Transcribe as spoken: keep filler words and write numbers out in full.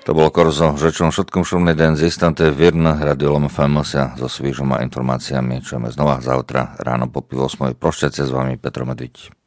To bolo Korzo, žečom všetkom šumný den z istante vierna Radio Lom ef em sa so svýžoma informáciami čujeme znova zautra ráno po pol osmej. Prošťate s vami Petro Medviť.